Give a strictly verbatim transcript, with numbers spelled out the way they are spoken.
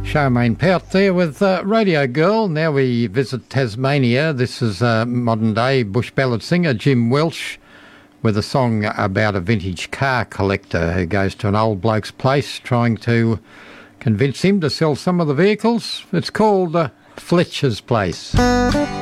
Charmaine Pout there with uh, Radio Girl. Now we visit Tasmania. This is uh, modern-day bush ballad singer Jim Welsh with a song about a vintage car collector who goes to an old bloke's place trying to convince him to sell some of the vehicles. It's called uh, Fletcher's Place.